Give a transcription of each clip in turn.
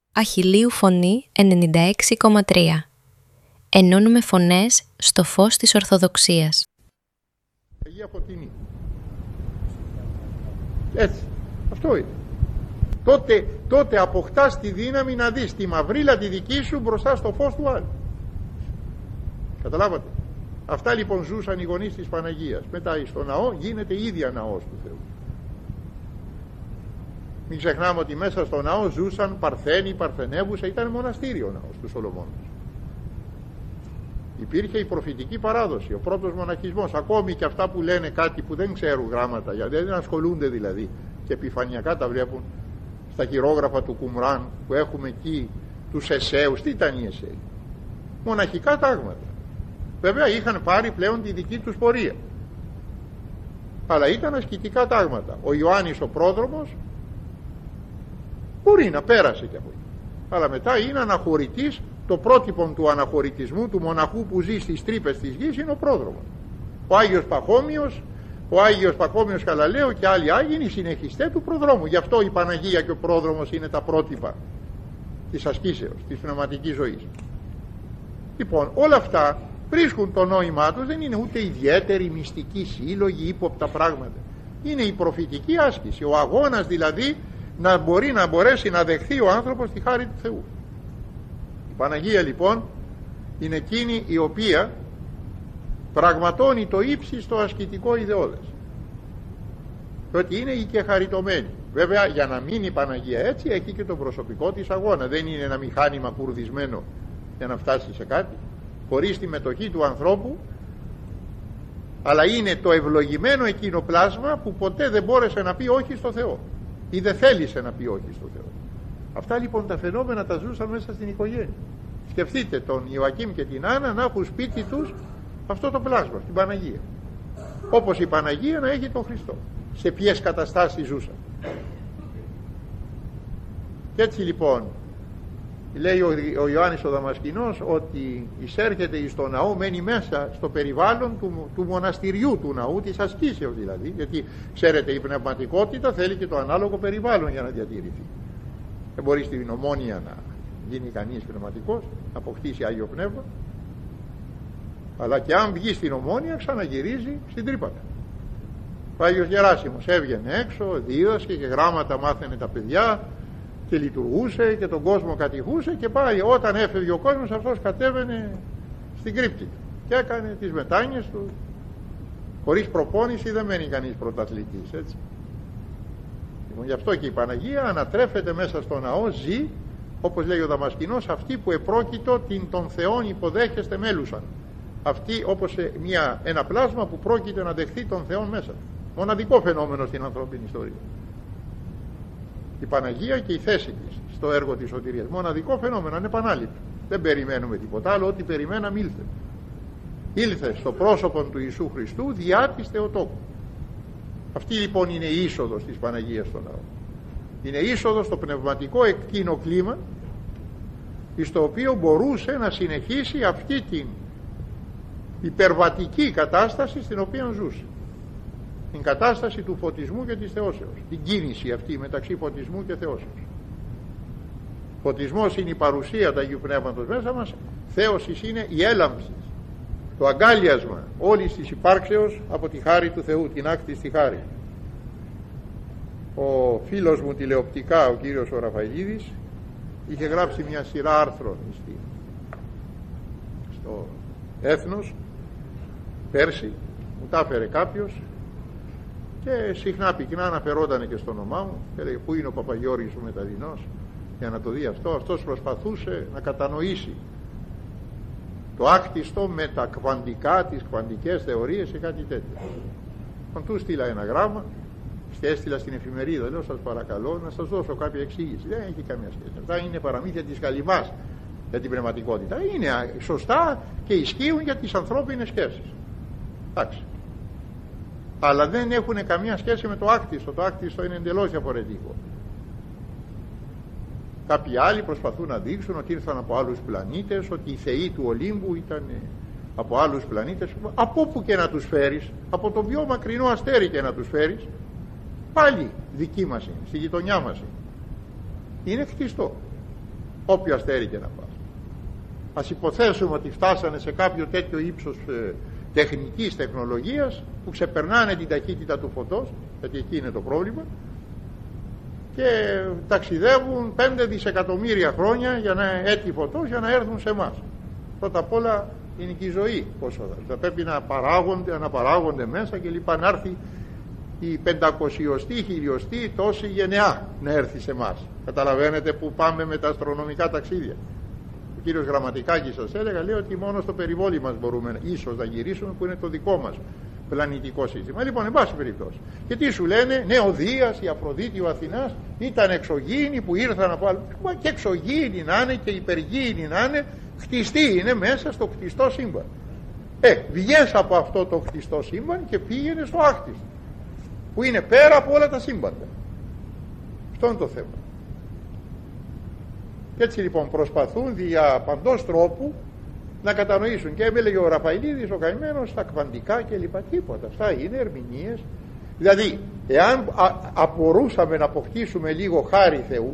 Αχιλλείου Φωνή 96,3. Ενώνουμε φωνές στο φως της Ορθοδοξίας. Αγία Φωτεινή. Έτσι. Αυτό είναι. Τότε αποκτάς τη δύναμη να δεις τη μαυρίλα τη δική σου μπροστά στο φως του άλλου. Καταλάβατε. Αυτά λοιπόν ζούσαν οι γονείς της Παναγίας. Μετά στο ναό γίνεται ίδια ναός του Θεού. Μην ξεχνάμε ότι μέσα στο ναό ζούσαν Παρθένοι, Παρθενεύουσα, ήταν μοναστήριο ο ναός του Σολομώντος. Υπήρχε η προφητική παράδοση, ο πρώτος μοναχισμός, ακόμη και αυτά που λένε κάτι που δεν ξέρουν γράμματα, γιατί δεν ασχολούνται δηλαδή και επιφανειακά τα βλέπουν στα χειρόγραφα του Κουμράν που έχουμε εκεί, τους Εσέους. Τι ήταν οι Εσέοι? Μοναχικά τάγματα. Βέβαια είχαν πάρει πλέον τη δική τους πορεία, αλλά ήταν ασκητικά τάγματα. Ο Ιωάννης ο πρόδρομος μπορεί να πέρασε κι από εκεί, αλλά μετά είναι αναχωρητής. Το πρότυπο του αναχωρητισμού του μοναχού που ζει στις τρύπες της γης είναι ο πρόδρομος. Ο Άγιος Παχώμιος Χαλαλέο και άλλοι Άγιοι είναι οι συνεχιστές του προδρόμου. Γι' αυτό η Παναγία και ο πρόδρομος είναι τα πρότυπα της ασκήσεως, της πνευματικής ζωής. Λοιπόν, όλα αυτά βρίσκουν το νόημά τους, δεν είναι ούτε ιδιαίτερη μυστική σύλλογη, ύποπτα πράγματα. Είναι η προφητική άσκηση, ο αγώνας δηλαδή να μπορέσει να δεχθεί ο άνθρωπος τη χάρη του Θεού. Η Παναγία λοιπόν είναι εκείνη η οποία πραγματώνει το ύψιστο ασκητικό ιδεώδες, διότι είναι η και χαριτωμένη. Βέβαια, για να μείνει η Παναγία έτσι, έχει και το προσωπικό της αγώνα. Δεν είναι ένα μηχάνημα κουρδισμένο για να φτάσει σε κάτι, χωρίς τη μετοχή του ανθρώπου, αλλά είναι το ευλογημένο εκείνο πλάσμα που ποτέ δεν μπόρεσε να πει όχι στο Θεό ή δεν θέλησε να πει όχι στο Θεό. Αυτά λοιπόν τα φαινόμενα τα ζούσαν μέσα στην οικογένεια. Σκεφτείτε τον Ιωακήμ και την Άννα να έχουν σπίτι τους αυτό το πλάσμα, την Παναγία, όπως η Παναγία να έχει τον Χριστό. Σε ποιες καταστάσεις ζούσαν. Και έτσι λοιπόν λέει ο Ιωάννης ο Δαμασκηνός ότι εισέρχεται εις το ναό, μένει μέσα στο περιβάλλον του μοναστηριού του ναού, της ασκήσεως δηλαδή, γιατί ξέρετε η πνευματικότητα θέλει και το ανάλογο περιβάλλον για να διατηρηθεί. Δεν μπορεί στην Ομόνια να γίνει κανείς πνευματικός, να αποκτήσει Άγιο Πνεύμα, αλλά και αν βγει στην Ομόνια ξαναγυρίζει στην τρύπα του. Ο Άγιος Γεράσιμος έβγαινε έξω, δίδασκε και γράμματα μάθαινε τα παιδιά και λειτουργούσε και τον κόσμο κατηχούσε, και πάλι όταν έφευγε ο κόσμος αυτός κατέβαινε στην κρύπτη του και έκανε τις μετάνοιες του. Χωρίς προπόνηση δεν μένει κανείς πρωταθλητής, έτσι. Λοιπόν, γι' αυτό και η Παναγία ανατρέφεται μέσα στο ναό, ζει, όπως λέει ο Δαμασκηνός, αυτή που επρόκειτο την των Θεών υποδέχεστε μέλουσαν. Αυτή όπως ένα πλάσμα που πρόκειται να δεχθεί τον Θεόν μέσα. Μοναδικό φαινόμενο στην ανθρώπινη ιστορία. Η Παναγία και η θέση της στο έργο της σωτηρίας. Μοναδικό φαινόμενο, ανεπανάληπτο. Δεν περιμένουμε τίποτα άλλο, ό,τι περιμέναμε ήλθε. Ήλθε στο πρόσωπο του Ιησού Χριστού διά της Θεοτόκου. Αυτή λοιπόν είναι η είσοδος της Παναγίας στον ναό. Είναι είσοδος στο πνευματικό εκείνο κλίμα, στο οποίο μπορούσε να συνεχίσει αυτή την υπερβατική κατάσταση στην οποία ζούσε. Την κατάσταση του φωτισμού και της θεώσεως. Την κίνηση αυτή μεταξύ φωτισμού και θεώσεως. Φωτισμός είναι η παρουσία του Αγίου Πνεύματος μέσα μας. Θέωσης είναι η έλαμψη, το αγκάλιασμα όλης της υπάρξεως από τη χάρη του Θεού, την άκτιστη χάρη. Ο φίλος μου τηλεοπτικά, ο κύριος ο Ραφαηλίδης, είχε γράψει μια σειρά άρθρων στο Έθνος πέρσι, μου τα έφερε κάποιος και συχνά πυκνά αναφερόταν και στο όνομά μου και έλεγε πού είναι ο Παπαγιώργης ο Μεταδινός για να το δει αυτό. Αυτός προσπαθούσε να κατανοήσει το άκτιστο με τα κβαντικά, τις κβαντικές θεωρίες και κάτι τέτοιο. Του στείλα ένα γράμμα και έστειλα στην εφημερίδα, λέω σας παρακαλώ να σας δώσω κάποια εξήγηση. Δεν έχει καμία σχέση. Αυτά είναι παραμύθια της Καλυμάς για την πνευματικότητα. Είναι σωστά και ισχύουν για τις ανθρώπινες σχέσεις. Εντάξει. Αλλά δεν έχουν καμία σχέση με το άκτιστο. Το άκτιστο είναι εντελώς διαφορετικό. Κάποιοι άλλοι προσπαθούν να δείξουν ότι ήρθαν από άλλους πλανήτες, ότι οι θεοί του Ολύμπου ήταν από άλλους πλανήτες. Από όπου και να τους φέρεις, από το πιο μακρινό αστέρι και να τους φέρεις, πάλι δική μας είναι, στη γειτονιά μας είναι. Είναι χτιστό. όποιο αστέρι και να πας. Ας υποθέσουμε ότι φτάσανε σε κάποιο τέτοιο ύψος τεχνικής τεχνολογίας που ξεπερνάνε την ταχύτητα του φωτός, γιατί εκεί είναι το πρόβλημα, και ταξιδεύουν 5 δισεκατομμύρια χρόνια για να έτη φωτός για να έρθουν σε εμάς. Πρώτα απ' όλα είναι και η ζωή, πόσο θα πρέπει να παράγονται μέσα και λοιπά, να έρθει η 500η, χιλιοστή τόση γενεά να έρθει σε εμάς. Καταλαβαίνετε που πάμε με τα αστρονομικά ταξίδια. Ο κύριος Γραμματικάκης σας έλεγα, λέει ότι μόνο στο περιβόλι μας μπορούμε ίσως να γυρίσουμε, που είναι το δικό μας πλανητικό σύστημα. Λοιπόν, εν πάση περιπτώσει. Και τι σου λένε, ναι, ο Δίας, η Αφροδίτη, ο Αθηνάς ήταν εξωγήινοι που ήρθαν από άλλο. Μα και εξωγήινοι να είναι και υπεργήινοι να είναι, χτιστοί είναι μέσα στο χτιστό σύμπαν. Βγες από αυτό το χτιστό σύμπαν και πήγαινε στο άκτιστο, που είναι πέρα από όλα τα σύμπαντα. Αυτό είναι το θέμα. Και έτσι λοιπόν προσπαθούν δια παντός τρόπου να κατανοήσουν. Και έλεγε ο Ραφαηλίδης ο καημένος στα κβαντικά και λοιπά, τίποτα. Αυτά είναι ερμηνείες. Δηλαδή εάν απορούσαμε να αποκτήσουμε λίγο χάρη Θεού,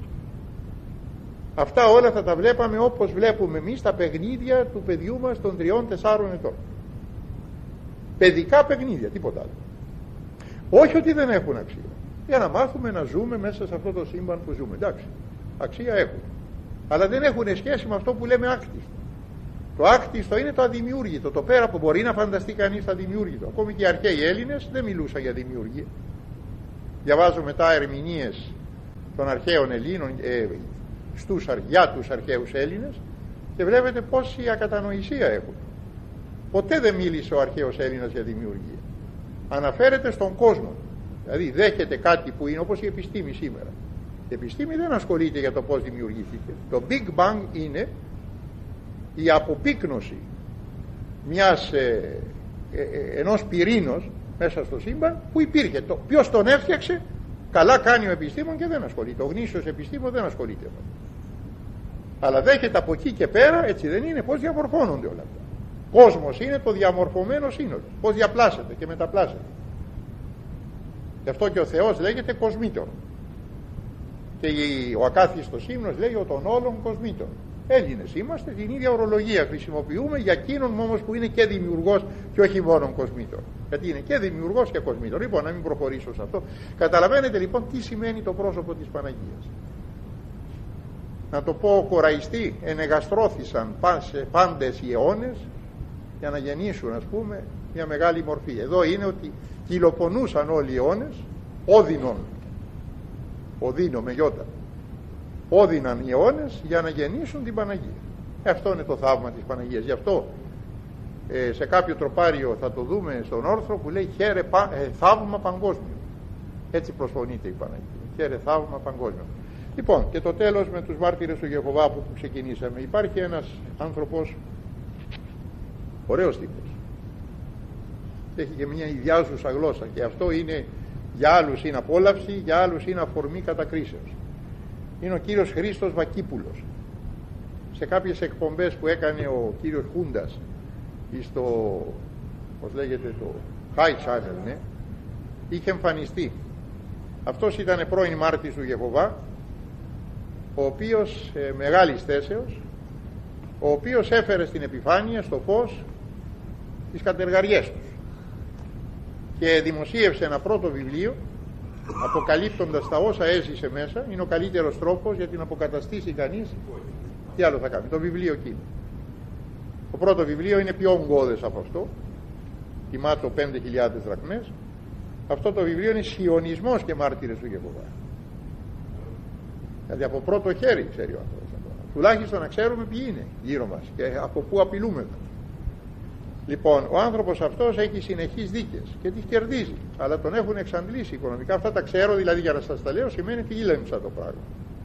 αυτά όλα θα τα βλέπαμε όπως βλέπουμε εμείς τα παιχνίδια του παιδιού μας των 3-4 ετών. Παιδικά παιχνίδια, τίποτα άλλο. Όχι ότι δεν έχουν αξία, για να μάθουμε να ζούμε μέσα σε αυτό το σύμπαν που ζούμε. Εντάξει, αξία έχουν, αλλά δεν έχουν σχέση με αυτό που λέμε άκτιστο. Το άκτιστο είναι το αδημιούργητο, το πέρα που μπορεί να φανταστεί κανείς το αδημιούργητο. Ακόμη και οι αρχαίοι Έλληνες δεν μιλούσαν για δημιουργία. Διαβάζω μετά ερμηνείες των αρχαίων Ελλήνων για τους αρχαίους Έλληνες και βλέπετε πόση ακατανοησία έχουν. Ποτέ δεν μίλησε ο αρχαίος Έλληνας για δημιουργία. Αναφέρεται στον κόσμο. Δηλαδή δέχεται κάτι που είναι όπως η επιστήμη σήμερα. Η επιστήμη δεν ασχολείται για το πώς δημιουργήθηκε. Το Big Bang είναι η αποπύκνωση ενός πυρήνος μέσα στο σύμπαν που υπήρχε. Ποιος τον έφτιαξε, καλά κάνει ο επιστήμον και δεν ασχολείται. Ο γνήσιος επιστήμον δεν ασχολείται. Αλλά δέχεται από εκεί και πέρα, έτσι δεν είναι, πώς διαμορφώνονται όλα αυτά. Κόσμος είναι το διαμορφωμένο σύνολο. Πώς διαπλάσσεται και μεταπλάσσεται. Γι' αυτό και ο Θεός λέγεται κοσμήτων. Και ο ακάθιστος ύμνος λέει ο των όλων κοσμήτων. Έλληνες είμαστε, την ίδια ορολογία χρησιμοποιούμε για εκείνον όμως που είναι και δημιουργός και όχι μόνο κοσμήτων. Γιατί είναι και δημιουργός και κοσμήτων. Λοιπόν, να μην προχωρήσω σε αυτό. Καταλαβαίνετε λοιπόν τι σημαίνει το πρόσωπο της Παναγίας. Να το πω κοραϊστή, ενεγαστρώθησαν πάντες οι αιώνες για να γεννήσουν, ας πούμε, μια μεγάλη μορφή. Εδώ είναι ότι κυλοπονούσαν όλοι οι αιώνες, οδύνο με γιώτα, όδυναν οι αιώνες για να γεννήσουν την Παναγία. Αυτό είναι το θαύμα της Παναγίας. Γι' αυτό σε κάποιο τροπάριο θα το δούμε στον όρθρο που λέει χαίρε θαύμα παγκόσμιο. Έτσι προσφωνείται η Παναγία. Χαίρε θαύμα παγκόσμιο. Λοιπόν, και το τέλος με τους μάρτυρες του Ιεχωβά που ξεκινήσαμε. Υπάρχει ένας άνθρωπος, ωραίος τύπος, έχει και μια ιδιάζουσα γλώσσα, και αυτό είναι, για άλλους είναι απόλαυση, για άλλους είναι αφορμή κατακρίσεως. Είναι ο κύριος Χρήστος Βακύπουλος. Σε κάποιες εκπομπές που έκανε ο κύριος Χούντας στο, πώς λέγεται, το High Channel, ναι, είχε εμφανιστεί. Αυτός ήταν πρώην μάρτυρης του Ιεχωβά, ο οποίος μεγάλης θέσεως, ο οποίος έφερε στην επιφάνεια, στο φως, τις κατεργαριές τους και δημοσίευσε ένα πρώτο βιβλίο αποκαλύπτοντας τα όσα έζησε μέσα. Είναι ο καλύτερος τρόπος για την αποκαταστήσει κανείς. Τι άλλο θα κάνει, το βιβλίο εκείνο. Το πρώτο βιβλίο είναι πιο ογκώδες από αυτό, τιμάτο 5.000 δραχμές. Αυτό το βιβλίο είναι Σιωνισμός και μάρτυρες του Ιεχωβά. Δηλαδή από πρώτο χέρι ξέρει ο άνθρωπος. Τουλάχιστον να ξέρουμε ποιοι είναι γύρω μας και από πού απειλούμε. Λοιπόν, ο άνθρωπος αυτός έχει συνεχείς δίκες και τις κερδίζει, αλλά τον έχουν εξαντλήσει οικονομικά. Αυτά τα ξέρω, δηλαδή, για να σας τα λέω, σημαίνει ότι ήλεμψα το πράγμα.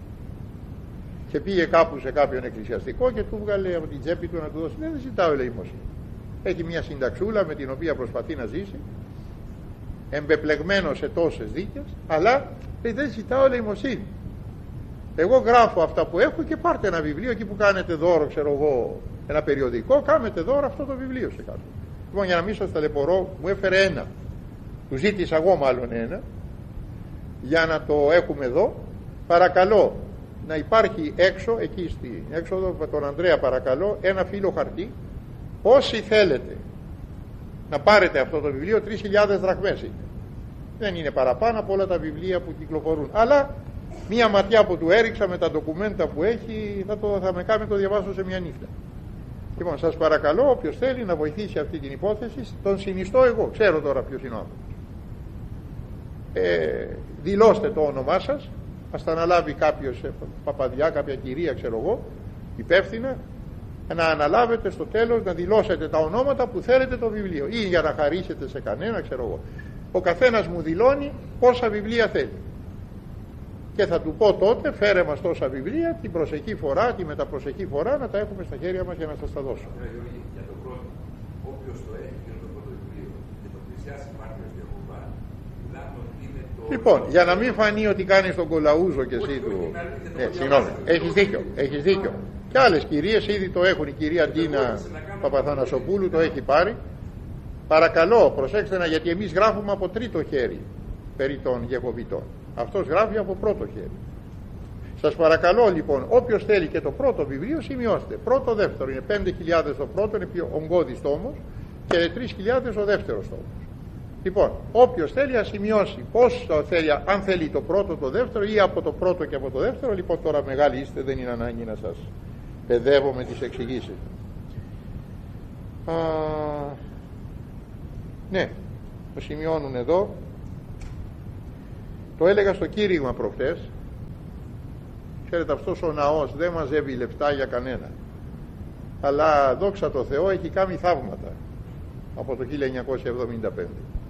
Και πήγε κάπου σε κάποιον εκκλησιαστικό και του βγάλε από την τσέπη του να του δώσει. Δεν ζητάω ελεημοσύνη. Έχει μια συνταξούλα με την οποία προσπαθεί να ζήσει, εμπεπλεγμένο σε τόσες δίκες, αλλά δεν ζητάω ελεημοσύνη. Εγώ γράφω αυτά που έχω και πάρτε ένα βιβλίο εκεί που κάνετε δώρο, ξέρω εγώ, ένα περιοδικό, κάνετε δώρο αυτό το βιβλίο σε κάποιον. Λοιπόν, για να μην σας ταλαιπωρώ, μου έφερε ένα. Του ζήτησα εγώ μάλλον ένα, για να το έχουμε εδώ. Παρακαλώ να υπάρχει έξω, εκεί στην έξοδο με τον Ανδρέα παρακαλώ, ένα φύλλο χαρτί. Όσοι θέλετε να πάρετε αυτό το βιβλίο, 3.000 δραχμές είναι. Δεν είναι παραπάνω από όλα τα βιβλία που κυκλοφορούν. Αλλά μία ματιά που του έριξα με τα ντοκουμέντα που έχει θα με κάνει να το διαβάσω σε μια νύχτα. Λοιπόν, σας παρακαλώ, όποιος θέλει να βοηθήσει αυτή την υπόθεση, τον συνιστώ εγώ. Ξέρω τώρα ποιος είναι ο άνθρωπος. Δηλώστε το όνομά σας. Ας τα αναλάβει κάποιος παπαδιά, κάποια κυρία, ξέρω εγώ, υπεύθυνα, να αναλάβετε στο τέλος να δηλώσετε τα ονόματα που θέλετε το βιβλίο, ή για να χαρίσετε σε κανένα, ξέρω εγώ. Ο καθένας μου δηλώνει πόσα βιβλία θέλει και θα του πω τότε, φέρε μας τόσα βιβλία, την προσεχή φορά, τη μεταπροσεχή φορά να τα έχουμε στα χέρια μας για να σας τα δώσω. Για τον χρόνο, όποιος το έχει και το πρώτο βιβλίο και το πλησιάσει Μάρτιος και Χουβά, είναι το... Λοιπόν, για να μην φανεί ότι κάνεις τον κολαούζο και εσύ του... Συγγνώμη, έχεις δίκιο. Και άλλες κυρίες ήδη το έχουν. Η κυρία Ντίνα Παπαθανασοπούλου το έχει πάρει. Παρακαλώ, προσέξτε γιατί εμείς γράφουμε από τρίτο χέρι περί των Γεκοβιτών. Αυτός γράφει από πρώτο χέρι. Σας παρακαλώ λοιπόν, όποιος θέλει και το πρώτο βιβλίο, σημειώστε. Πρώτο, δεύτερο. Είναι 5.000 το πρώτο, είναι πιο ογκώδης τόμος, και 3.000 ο δεύτερος τόμος. Λοιπόν, όποιος θέλει να σημειώσει πώς το θέλει, αν θέλει το πρώτο, το δεύτερο, ή από το πρώτο και από το δεύτερο. Λοιπόν, τώρα μεγάλοι είστε, δεν είναι ανάγκη να σας παιδεύω με τις εξηγήσεις. Ναι, το σημειώνουν εδώ. Το έλεγα στο κήρυγμα προχτές. Ξέρετε, αυτός ο ναός δεν μαζεύει λεφτά για κανένα, αλλά δόξα τω Θεώ έχει κάνει θαύματα από το 1975.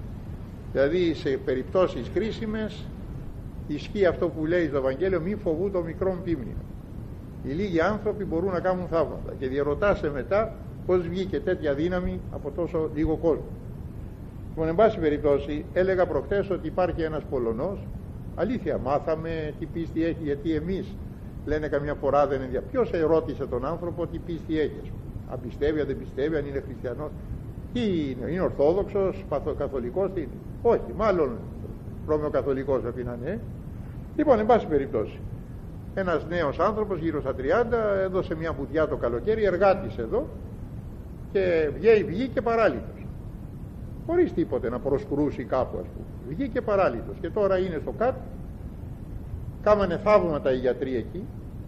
Δηλαδή σε περιπτώσεις κρίσιμες ισχύει αυτό που λέει στο Ευαγγέλιο, μη φοβού το μικρόν πίμνιο. Οι λίγοι άνθρωποι μπορούν να κάνουν θαύματα, και διαρωτάσαι μετά πώς βγήκε τέτοια δύναμη από τόσο λίγο κόσμο. Λοιπόν, εν πάση περιπτώσει, έλεγα προχτές ότι υπάρχει ένας Πολωνός. Αλήθεια, μάθαμε τι πίστη έχει, γιατί εμείς λένε καμιά φορά δεν είναι. Ποιος ερώτησε τον άνθρωπο τι πίστη έχει, αν πιστεύει, αν δεν πιστεύει, αν είναι χριστιανός, τι είναι ορθόδοξος, καθολικός, τι είναι? Όχι, μάλλον ρωμαιοκαθολικός πρέπει να είναι. Λοιπόν, εν πάση περιπτώσει, ένας νέος άνθρωπος γύρω στα 30 έδωσε μια μπουτιά το καλοκαίρι, εργάτης εδώ, και βγήκε παράλυτος, χωρίς τίποτε να προσκρούσει κάπου, ας πούμε. Βγήκε παράλυτος και τώρα είναι στο κάτω. Κάμανε θαύματα οι γιατροί εκεί,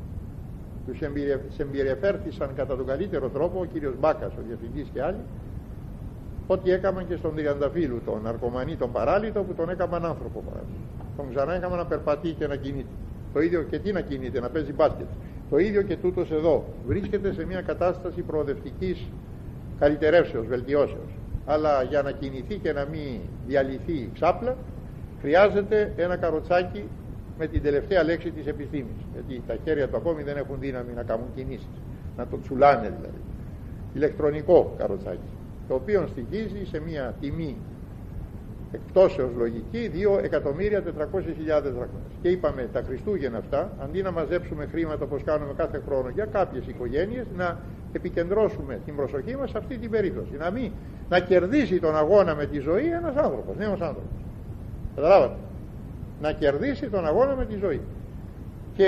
τους εμπεριεφέρθησαν κατά τον καλύτερο τρόπο, ο κύριος Μπάκας, ο διευθυντής και άλλοι, ό,τι έκαναν και στον Τριανταφύλου, τον ναρκωμανή, τον παράλυτο, που τον έκαναν άνθρωπο παράλυτο. Τον ξανά έκαναν να περπατεί και να κινείται. Το ίδιο και τι να κινείται, να παίζει μπάσκετ. Το ίδιο και τούτος εδώ. Βρίσκεται σε μια κατάσταση προοδευτικής καλυτερεύσεως, βελτιώσεως. Αλλά για να κινηθεί και να μην διαλυθεί ξάπλα, χρειάζεται ένα καροτσάκι με την τελευταία λέξη της επιστήμης. Γιατί τα χέρια του ακόμη δεν έχουν δύναμη να κάνουν κινήσεις, να το τσουλάνε δηλαδή. Ηλεκτρονικό καροτσάκι, το οποίο στοιχίζει σε μια τιμή εκπτώσεως λογική 2.400.000 δραχμές. Και είπαμε τα Χριστούγεννα αυτά, αντί να μαζέψουμε χρήματα όπως κάνουμε κάθε χρόνο για κάποιες οικογένειες, να επικεντρώσουμε την προσοχή μας σε αυτή την περίπτωση. Να κερδίσει τον αγώνα με τη ζωή ένας άνθρωπος, νέος άνθρωπος. Καταλάβατε? Να κερδίσει τον αγώνα με τη ζωή. Και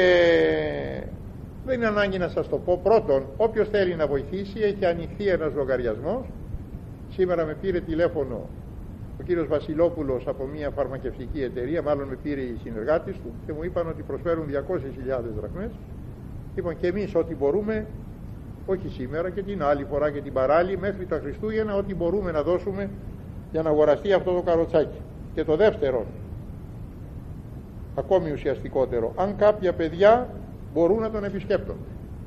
δεν είναι ανάγκη να σας το πω. Πρώτον, όποιος θέλει να βοηθήσει, έχει ανοιχθεί ένας λογαριασμός. Σήμερα με πήρε τηλέφωνο ο κύριος Βασιλόπουλος από μια φαρμακευτική εταιρεία, μάλλον με πήρε οι συνεργάτες του, και μου είπαν ότι προσφέρουν 200.000 δραχμές. Λοιπόν, και εμείς ό,τι μπορούμε, όχι σήμερα και την άλλη φορά και την παράλληλη, μέχρι τα Χριστούγεννα, ό,τι μπορούμε να δώσουμε για να αγοραστεί αυτό το καροτσάκι. Και το δεύτερο, ακόμη ουσιαστικότερο, αν κάποια παιδιά μπορούν να τον επισκέπτονται,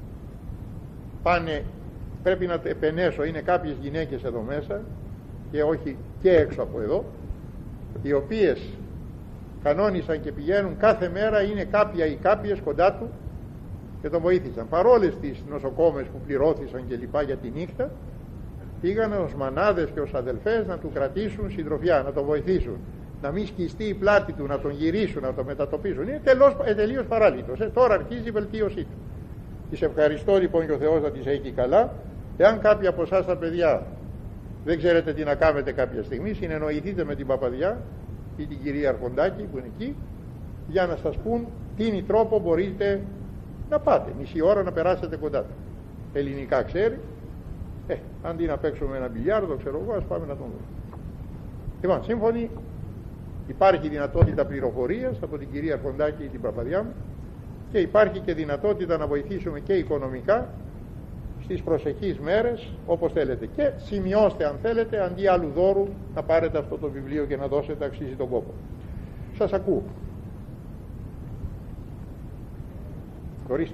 πάνε, πρέπει να επενέσω, είναι κάποιες γυναίκες εδώ μέσα και όχι και έξω από εδώ, οι οποίες κανόνισαν και πηγαίνουν κάθε μέρα, είναι κάποια ή κάποιες κοντά του και τον βοήθησαν. Παρόλες τις νοσοκόμες που πληρώθησαν και λοιπά για τη νύχτα, πήγαν ως μανάδες και ως αδελφές να του κρατήσουν συντροφιά, να τον βοηθήσουν, να μην σκιστεί η πλάτη του, να τον γυρίσουν, να τον μετατοπίσουν. Είναι τελείως παράλυτος. Τώρα αρχίζει η βελτίωσή του. Τις ευχαριστώ λοιπόν και ο Θεός να τις έχει καλά. Εάν κάποια από εσάς τα παιδιά δεν ξέρετε τι να κάνετε κάποια στιγμή, συνεννοηθείτε με την παπαδιά ή την κυρία Αρχοντάκη που είναι εκεί, για να σας πούν τι τρόπο μπορείτε να πάτε μισή ώρα να περάσετε κοντά του. Ελληνικά ξέρει, αντί να παίξουμε ένα μπιλιάρδο, ξέρω εγώ, ας πάμε να τον δούμε. Λοιπόν, σύμφωνοι, υπάρχει δυνατότητα πληροφορίας από την κυρία Κοντάκη ή την Παπαδιά μου, και υπάρχει και δυνατότητα να βοηθήσουμε και οικονομικά στις προσεχείς μέρες, όπως θέλετε. Και σημειώστε, αν θέλετε, αντί άλλου δώρου, να πάρετε αυτό το βιβλίο και να δώσετε, αξίζει τον κόπο. Σας ακούω. Ορίστε.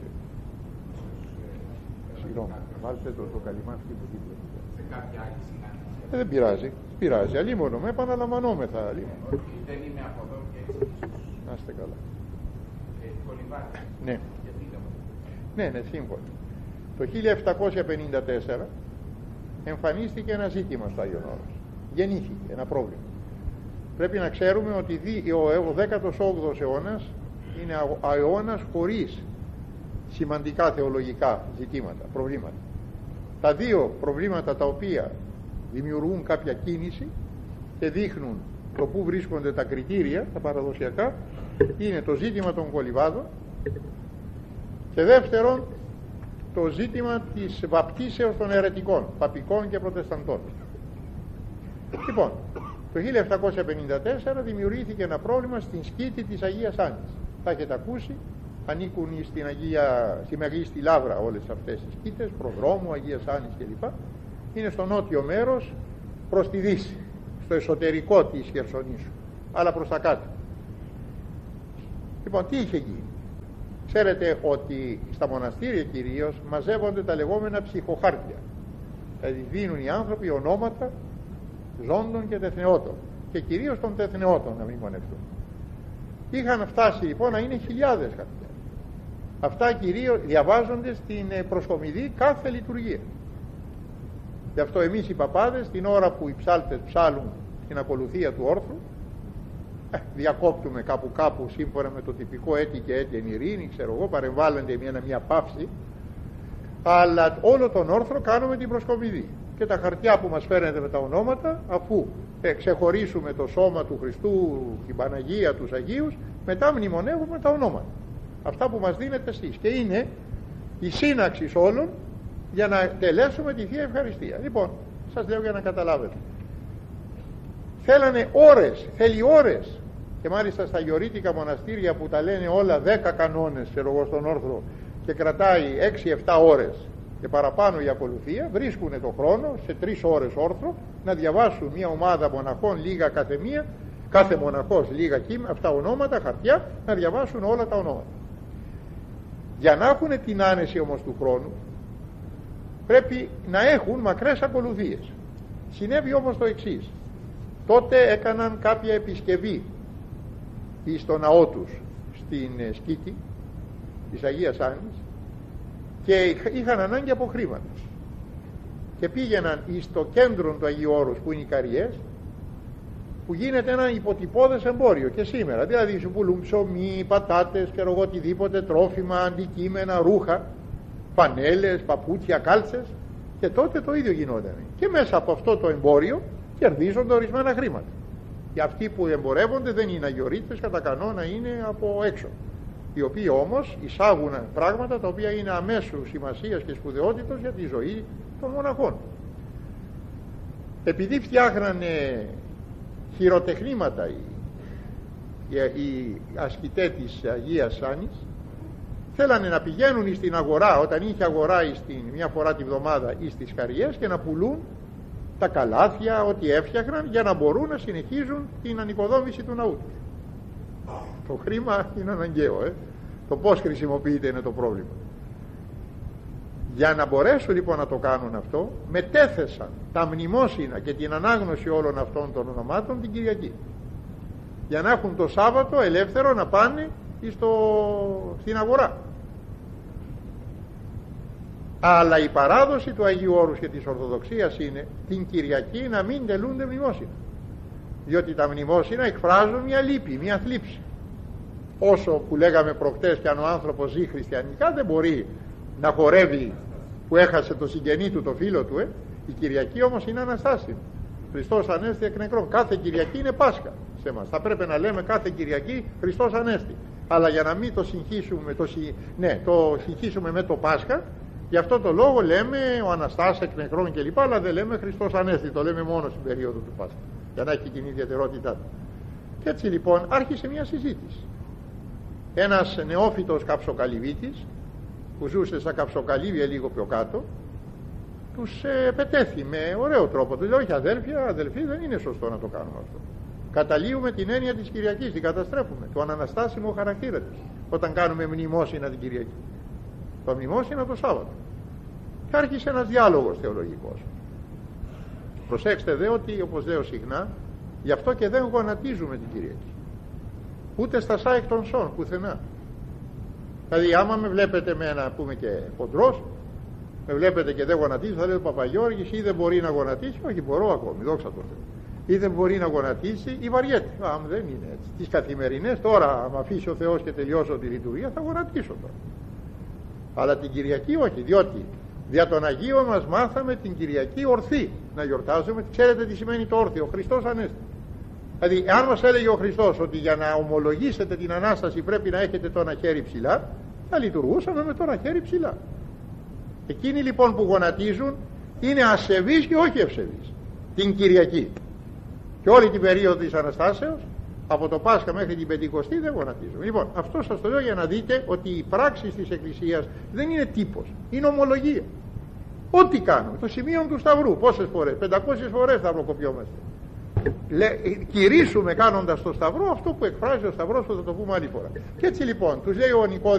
Συγγνώμη, βάλτε το καλυμάκι που δίπλα. Σε κάποια άλλη συνάντηση. Δεν πειράζει, αλλήμωνο, με επαναλαμβανόμεθα. Δεν είμαι από εδώ και έτσι. Να είστε καλά. Κολυβάτε. Ναι. Γιατί Ναι, σύμφωνα. Το 1754 εμφανίστηκε ένα ζήτημα στο Άγιον Όρος. Γεννήθηκε ένα πρόβλημα. Πρέπει να ξέρουμε ότι ο 18ος αιώνας είναι αιώνας χωρίς σημαντικά θεολογικά ζητήματα, προβλήματα. Τα δύο προβλήματα τα οποία δημιουργούν κάποια κίνηση και δείχνουν το πού βρίσκονται τα κριτήρια, τα παραδοσιακά, είναι το ζήτημα των κολυβάδων και δεύτερον το ζήτημα της βαπτίσεως των αιρετικών, παπικών και προτεσταντών. Λοιπόν, το 1754 δημιουργήθηκε ένα πρόβλημα στην σκήτη της Αγίας Άννης. Θα έχετε ακούσει, ανήκουν στη Μεγίστη Λαύρα όλες αυτές οι σκήτες, προδρόμου, Αγίας Άννης κλπ. Είναι στο νότιο μέρος προς τη δύση, στο εσωτερικό της Χερσονήσου, αλλά προς τα κάτω. Λοιπόν, τι είχε γίνει? Ξέρετε ότι στα μοναστήρια κυρίως μαζεύονται τα λεγόμενα ψυχοχάρτια. Δηλαδή δίνουν οι άνθρωποι ονόματα ζώντων και τεθνεώτων, και κυρίως των τεθνεώτων να μην μονευτούν. Είχαν φτάσει λοιπόν να είναι χιλιάδες χαρτιά. Αυτά κυρίως διαβάζονται στην προσκομιδή κάθε λειτουργία. Γι' αυτό εμείς οι παπάδες την ώρα που οι ψάλτες ψάλουν στην ακολουθία του όρθρου, διακόπτουμε κάπου σύμφωνα με το τυπικό έτη και έτη εν ειρήνη, ξέρω εγώ, παρεμβάλλονται μια παύση, αλλά όλο τον όρθρο κάνουμε την προσκομιδή. Και τα χαρτιά που μας φέρνετε με τα ονόματα, αφού ξεχωρίσουμε το σώμα του Χριστού, την Παναγία, τους Αγίους, μετά μνημονεύουμε τα ονόματα. Αυτά που μας δίνετε εσείς. Και είναι η σύναξη όλων για να τελέσουμε τη Θεία Ευχαριστία. Λοιπόν, σας λέω για να καταλάβετε. Θέλει ώρες, και μάλιστα στα αγιορείτικα μοναστήρια που τα λένε όλα 10 κανόνες, ξέρω εγώ, στον όρθρο, και κρατάει 6-7 ώρες και παραπάνω η ακολουθία, βρίσκουν το χρόνο σε 3 ώρες όρθρο να διαβάσουν μια ομάδα μοναχών λίγα κάθε μοναχός λίγα κείμενα, αυτά ονόματα, χαρτιά, να διαβάσουν όλα τα ονόματα. Για να έχουν την άνεση όμως του χρόνου πρέπει να έχουν μακρές ακολουθίες. Συνέβη όμως το εξής. Τότε έκαναν κάποια επισκευή στο ναό τους στην σκήτη της Αγίας Άννης και είχαν ανάγκη από χρήματα και πήγαιναν στο κέντρο του Αγίου Όρους που είναι οι Καριές, που γίνεται ένα υποτυπώδες εμπόριο και σήμερα, δηλαδή σου πουλούν ψωμί, πατάτες και οτιδήποτε, τρόφιμα, αντικείμενα, ρούχα, φανέλες, παπούτσια, κάλτσες, και τότε το ίδιο γινόταν και μέσα από αυτό το εμπόριο κερδίζονται ορισμένα χρήματα. Και αυτοί που εμπορεύονται δεν είναι αγιορείτες, κατά κανόνα είναι από έξω, οι οποίοι όμως εισάγουν πράγματα τα οποία είναι αμέσου σημασίας και σπουδαιότητος για τη ζωή των μοναχών. Επειδή φτιάχνανε χειροτεχνήματα οι ασκητές της Αγίας Άννης, θέλανε να πηγαίνουν στην αγορά, όταν είχε αγορά μια φορά τη βδομάδα ή στις Καριές, και να πουλούν τα καλάθια, ό,τι έφτιαχναν, για να μπορούν να συνεχίζουν την ανοικοδόμηση του ναού τους. Το χρήμα είναι αναγκαίο, το πώς χρησιμοποιείται είναι το πρόβλημα. Για να μπορέσουν λοιπόν να το κάνουν αυτό, μετέθεσαν τα μνημόσυνα και την ανάγνωση όλων αυτών των ονομάτων την Κυριακή, για να έχουν το Σάββατο ελεύθερο να πάνε στην αγορά. Αλλά η παράδοση του Αγίου Όρους και της Ορθοδοξίας είναι την Κυριακή να μην τελούνται μνημόσυνα, διότι τα μνημόσυνα εκφράζουν μια λύπη, μια θλίψη. Όσο που λέγαμε προχτές, και αν ο άνθρωπος ζει χριστιανικά δεν μπορεί να χορεύει που έχασε το συγγενή του, το φίλο του, η Κυριακή όμως είναι Αναστάσιν. Χριστός Ανέστη εκ νεκρών. Κάθε Κυριακή είναι Πάσχα σε εμάς. Θα πρέπει να λέμε κάθε Κυριακή Χριστός Ανέστη. Αλλά για να μην το συγχύσουμε, το συγχύσουμε με το Πάσχα, γι' αυτό το λόγο λέμε ο Αναστάς εκ νεκρών κλπ. Αλλά δεν λέμε Χριστός Ανέστη, το λέμε μόνο στην περίοδο του Πάσχα, για να έχει την ιδιαιτερότητά του. Και έτσι λοιπόν άρχισε μια συζήτηση. Ένας νεόφυτος καψοκαλυβίτης που ζούσε στα καψοκαλύβια λίγο πιο κάτω, τους πετέθη με ωραίο τρόπο. Του λέει: όχι αδελφοί, δεν είναι σωστό να το κάνουμε αυτό. Καταλύουμε την έννοια της Κυριακής, την καταστρέφουμε, το αναναστάσιμο χαρακτήρα της, όταν κάνουμε μνημόσυνα την Κυριακή. Το μνημόσυνα το Σάββατο. Και άρχισε ένας διάλογος θεολογικός. Προσέξτε δε ότι, όπως λέω συχνά, γι' αυτό και δεν γονατίζουμε την Κυριακή. Ούτε στα σάικ των σών, πουθενά. Δηλαδή, άμα με βλέπετε με ένα, πούμε, και χοντρός, με βλέπετε και δεν γονατίζω, θα λέει ο Παπαγιώργης, ή δεν μπορεί να γονατίσει, όχι, μπορώ ακόμη, δόξα τω Θεώ. Ή δεν μπορεί να γονατίσει, ή βαριέται. Δεν είναι έτσι. Τις καθημερινές, τώρα, άμα αφήσει ο Θεός και τελειώσω τη λειτουργία, θα γονατίσω τώρα. Αλλά την Κυριακή όχι, διότι δια των Αγίων μας μάθαμε την Κυριακή ορθή να γιορτάζουμε. Ξέρετε τι σημαίνει το όρθιο, Χριστός Ανέστη. Δηλαδή, αν μας έλεγε ο Χριστός ότι για να ομολογήσετε την Ανάσταση πρέπει να έχετε το ένα χέρι ψηλά, θα λειτουργούσαμε με το ένα χέρι ψηλά. Εκείνοι λοιπόν που γονατίζουν είναι ασεβείς και όχι ευσεβείς την Κυριακή. Και όλη την περίοδο της Αναστάσεως, από το Πάσχα μέχρι την Πεντηκοστή, δεν γονατίζουν. Λοιπόν, αυτό σας το λέω για να δείτε ότι η πράξη της Εκκλησίας δεν είναι τύπος, είναι ομολογία. Ό,τι κάνουμε, το σημείο του Σταυρού, πόσες φορές, 500 φορές σταυροκοπιόμαστε. Κηρύσουμε κάνοντας το Σταυρό αυτό που εκφράζει ο Σταυρός, που θα το πούμε άλλη φορά. Και έτσι λοιπόν τους λέει ο Νικόδημος